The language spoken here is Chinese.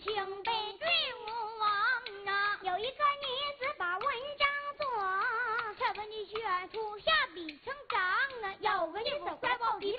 清北郡王啊，有一个女子把文章做，才把你宣出下笔成章啊，有个女子怀抱琵琶